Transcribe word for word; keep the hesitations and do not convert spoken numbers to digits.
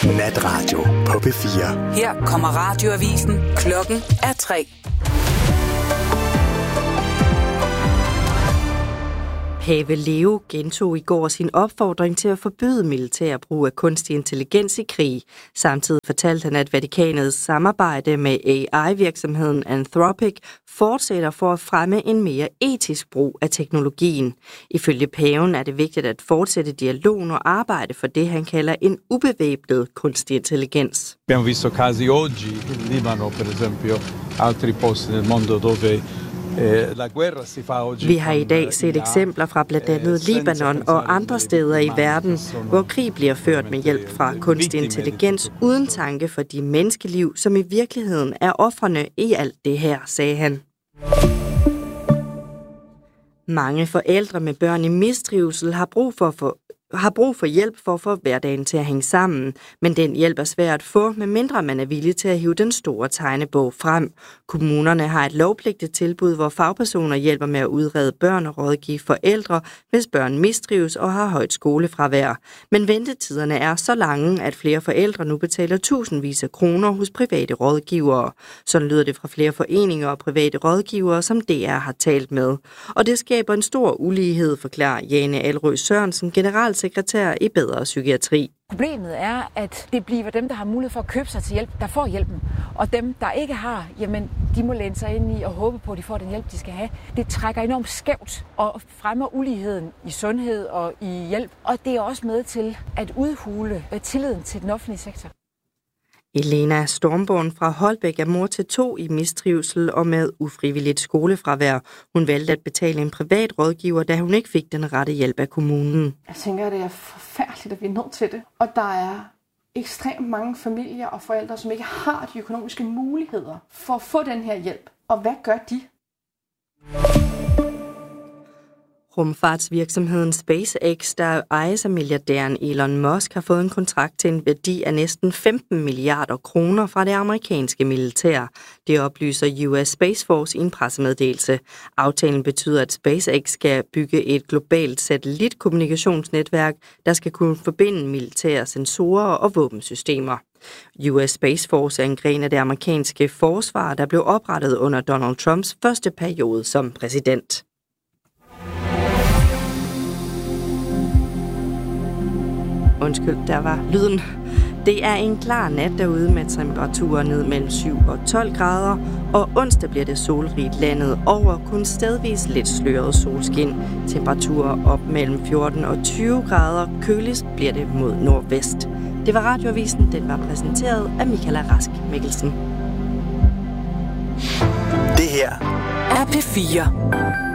Natradio på P fire. Her kommer radioavisen. Klokken er tre. Pave Leo gentog i går sin opfordring til at forbyde militær brug af kunstig intelligens i krig. Samtidig fortalte han, at Vatikanets samarbejde med A I-virksomheden Anthropic fortsætter for at fremme en mere etisk brug af teknologien. Ifølge paven er det vigtigt at fortsætte dialogen og arbejde for det, han kalder en ubevæbnet kunstig intelligens. Abbiamo visto casi oggi in Libano, per esempio, altri posti nel mondo dove Vi har i dag set eksempler fra blandt andet Libanon og andre steder i verden, hvor krig bliver ført med hjælp fra kunstig intelligens uden tanke for de menneskeliv, som i virkeligheden er ofrene i alt det her, sagde han. Mange forældre med børn i mistrivsel har brug for, for har brug for hjælp for at få hverdagen til at hænge sammen, men den hjælp er svær at få, medmindre man er villig til at hive den store tegnebog frem. Kommunerne har et lovpligtigt tilbud, hvor fagpersoner hjælper med at udrede børn og rådgive forældre, hvis børn mistrives og har højt skolefravær. Men ventetiderne er så lange, at flere forældre nu betaler tusindvis af kroner hos private rådgivere. Sådan lyder det fra flere foreninger og private rådgivere, som D R har talt med. Og det skaber en stor ulighed, forklarer Jane Alrøe Sørensen, generalsekretær i Bedre Psykiatri. Problemet er, at det bliver dem, der har mulighed for at købe sig til hjælp, der får hjælpen. Og dem, der ikke har, jamen, de må læne sig ind i og håbe på, at de får den hjælp, de skal have. Det trækker enormt skævt og fremmer uligheden i sundhed og i hjælp. Og det er også med til at udhule tilliden til den offentlige sektor. Elena Stormborn fra Holbæk er mor til to i mistrivsel og med ufrivilligt skolefravær. Hun valgte at betale en privat rådgiver, da hun ikke fik den rette hjælp af kommunen. Jeg tænker, at det er forfærdeligt, at vi er nødt til det. Og der er ekstremt mange familier og forældre, som ikke har de økonomiske muligheder for at få den her hjælp. Og hvad gør de? Rumfartsvirksomheden SpaceX, der ejes af milliardæren Elon Musk, har fået en kontrakt til en værdi af næsten femten milliarder kroner fra det amerikanske militær. Det oplyser U S Space Force i en pressemeddelelse. Aftalen betyder, at SpaceX skal bygge et globalt satellitkommunikationsnetværk, der skal kunne forbinde militære sensorer og våbensystemer. U S Space Force er en gren af det amerikanske forsvar, der blev oprettet under Donald Trumps første periode som præsident. Undskyld, der var lyden. Det er en klar nat derude med temperaturer ned mellem syv og tolv grader, og onsdag bliver det solrigt landet over, kun stedvis lidt sløret solskin. Temperaturer op mellem fjorten og tyve grader, køligst bliver det mod nordvest. Det var Radioavisen, den var præsenteret af Michaela Rask Mikkelsen. Det her er P fire.